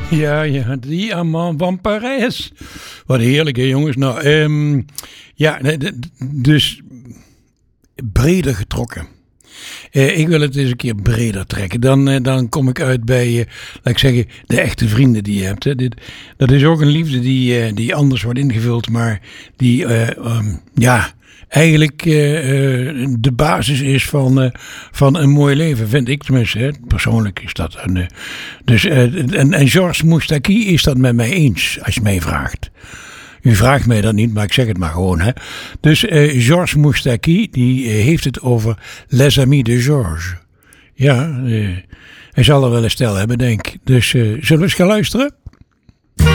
Ja, die amant van Parijs. Wat heerlijk, hè, jongens. Nou, dus breder getrokken. Ik wil het eens een keer breder trekken. Dan kom ik uit bij, laat ik zeggen, de echte vrienden die je hebt. Hè. Dat is ook een liefde die anders wordt ingevuld, maar die, eigenlijk de basis is van een mooi leven, vind ik tenminste. Hè. Persoonlijk is dat. En Georges Moustaki is dat met mij eens, als je mij vraagt. U vraagt mij dat niet, maar ik zeg het maar gewoon. Hè. Dus Georges Moustaki, die heeft het over Les Amis de Georges. Ja, hij zal er wel een stel hebben, denk ik. Dus zullen we eens gaan luisteren?